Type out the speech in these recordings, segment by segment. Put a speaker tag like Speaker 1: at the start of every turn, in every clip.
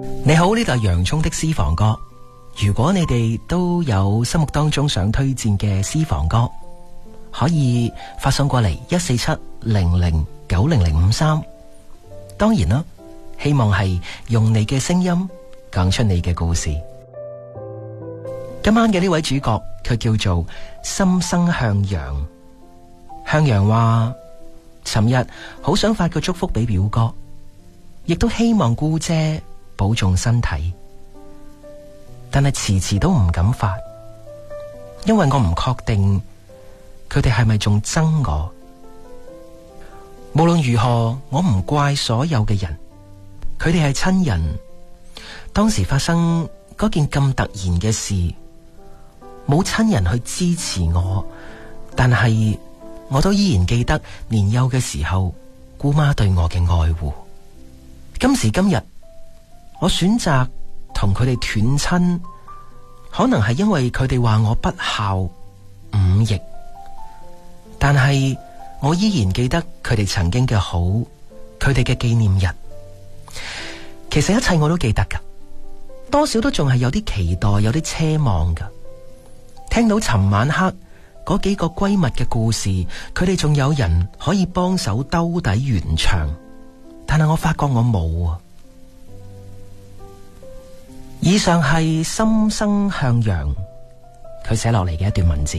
Speaker 1: 你好，呢度係洋蔥的私房歌。如果你哋都有心目當中想推薦嘅私房歌，可以發送過嚟14700900053。當然啦，希望係用你嘅聲音講出你嘅故事。今晚嘅呢位主角，佢叫做心生向陽。向陽話，尋日好想發個祝福俾表哥，亦都希望姑姐保重身體，但係遲遲都唔敢發，因為我唔確定佢哋係咪仲憎我。無論如何，我唔怪所有嘅人，佢哋係親人。當時發生嗰件咁突然嘅事，冇親人去支持我，但係我都依然記得年幼嘅時候姑媽對我嘅愛護。今時今日，我選擇同佢哋斷親，可能係因為佢哋話我不孝忤逆，但係我依然記得佢哋曾經嘅好，佢哋嘅紀念日。其實一切我都記得噶，多少都仲係有啲期待，有啲奢望噶。聽到尋晚黑嗰幾個閨蜜嘅故事，佢哋仲有人可以幫手兜底圓場，但係我發覺我冇啊。以上係心生向陽佢寫落嚟嘅一段文字，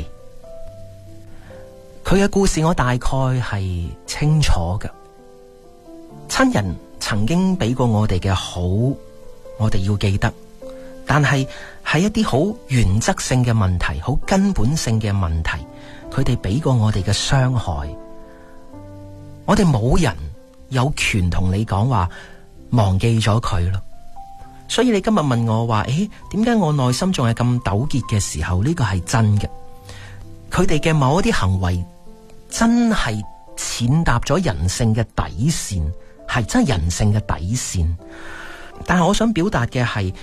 Speaker 1: 佢嘅故事我大概係清楚嘅。親人曾經俾過我哋嘅好，我哋要記得，但係一啲好原則性嘅問題，好根本性嘅問題，佢哋俾過我哋嘅傷害，我哋冇人有權同你講話忘記咗佢咯。所以你今日問我話，點解我內心仲係咁糾結嘅時候，呢個係真嘅。佢哋嘅某一啲行為真係踐踏咗人性嘅底線，係真係人性嘅底線。但係我想表達嘅係，